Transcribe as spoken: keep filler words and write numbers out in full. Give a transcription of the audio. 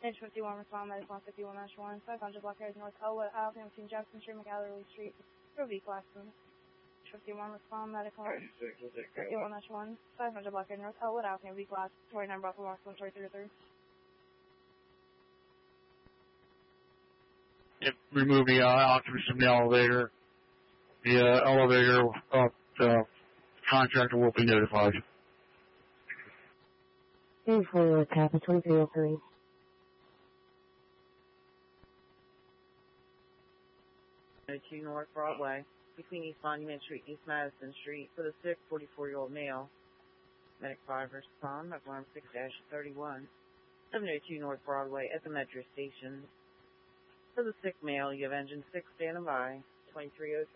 H fifty-one, respond medical on fifty-one one, five hundred block areas North Elwood Avenue between Jackson Street and McAllery Street. For V class room. H fifty-one, respond medical fifty-one one, five hundred block areas North Elwood Avenue, V class, forty-nine Bravo West, one twenty-three three. Yep, remove the uh, occupants from the elevator. The uh, elevator uh, the contractor will be notified. Therefore, Kappa twenty-three oh three. two North Broadway, between East Monument Street, East Madison Street, for the sick forty-four-year-old male. Medic five respond, alarm six dash thirty-one. seven oh two North Broadway at the Metro Station. For the sick male, you have engine six standing by, twenty-three oh three.